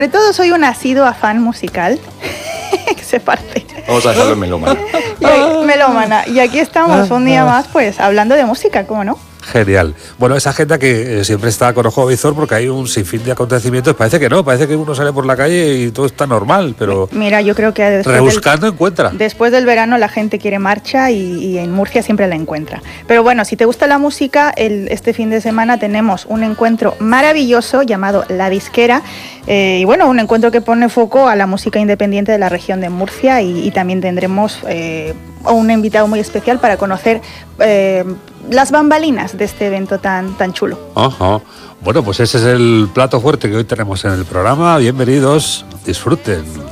Sobre todo soy un asidua fan musical, que se parte. Vamos a dejarlo en melómana. Melómana. Y aquí estamos un día más, pues, hablando de música, ¿cómo no? Genial. Bueno, esa agenda que siempre está con ojo visor porque hay un sinfín de acontecimientos. Parece que no, parece que uno sale por la calle y todo está normal, pero Mira, yo creo que rebuscando encuentra. Después del verano la gente quiere marcha y en Murcia siempre la encuentra. Pero bueno, si te gusta la música, este fin de semana tenemos un encuentro maravilloso llamado La Disquera. Y bueno, un encuentro que pone foco a la música independiente de la región de Murcia y también tendremos un invitado muy especial para conocer las bambalinas de este evento tan chulo. Ajá. Bueno, pues ese es el plato fuerte que hoy tenemos en el programa. Bienvenidos, disfruten.